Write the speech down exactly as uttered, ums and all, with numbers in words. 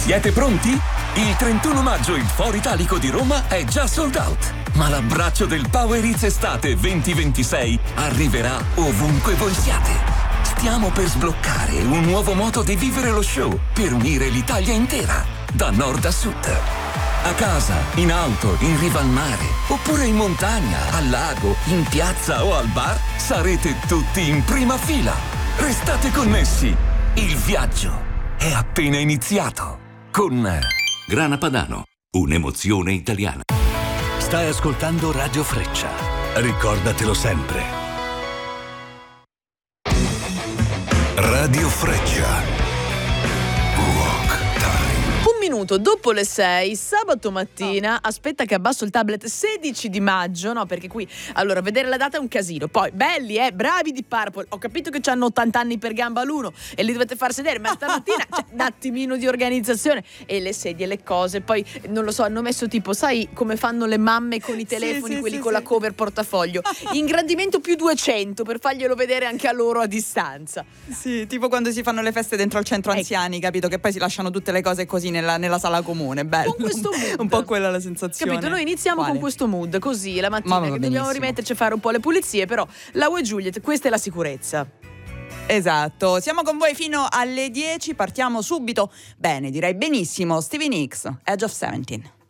Siete pronti? Il trentuno maggio il Foro Italico di Roma è già sold out, ma l'abbraccio del Power Hits Estate venti ventisei arriverà ovunque voi siate. Stiamo per sbloccare un nuovo modo di vivere lo show per unire l'Italia intera, da nord a sud. A casa, in auto, in riva al mare, oppure in montagna, al lago, in piazza o al bar, sarete tutti in prima fila. Restate connessi. Il viaggio è appena iniziato. Con Grana Padano, un'emozione italiana. Stai ascoltando Radio Freccia. Ricordatelo sempre. Radio Freccia. Un minuto dopo le sei, sabato mattina, aspetta che abbasso il tablet, sedici di maggio, no, perché qui, allora, vedere la data è un casino. Poi, belli, eh, bravi di Purple, ho capito che hanno ottanta anni per gamba l'uno e li dovete far sedere, ma stamattina c'è un attimino di organizzazione e le sedie, le cose, poi, non lo so, hanno messo tipo, sai come fanno le mamme con i telefoni, sì, sì, quelli sì, con sì. la cover portafoglio, ingrandimento più duecento per farglielo vedere anche a loro a distanza. Sì, tipo quando si fanno le feste dentro al centro ecco. anziani, capito? Che poi si lasciano tutte le cose così nella nella sala comune, bello. Con questo mood. Un po' quella la sensazione. Capito? Noi iniziamo Quale? con questo mood, così la mattina che benissimo. dobbiamo rimetterci a fare un po' le pulizie, però la Uè Juliet, questa è la sicurezza. Esatto, siamo con voi fino alle dieci, partiamo subito. Bene, direi benissimo. Stevie Nicks, Edge of seventeen.